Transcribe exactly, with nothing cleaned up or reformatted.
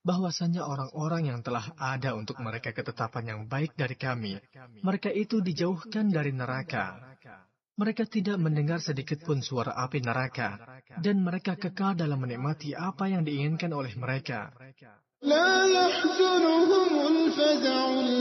bahwasanya orang-orang yang telah ada untuk mereka ketetapan yang baik dari kami, mereka itu dijauhkan dari neraka. Mereka tidak mendengar sedikit pun suara api neraka, dan mereka kekal dalam menikmati apa yang diinginkan oleh mereka.